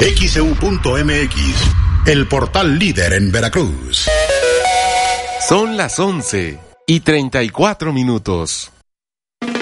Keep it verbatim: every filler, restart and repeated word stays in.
X E U punto M X, el portal líder en Veracruz. Son las once y treinta y cuatro minutos.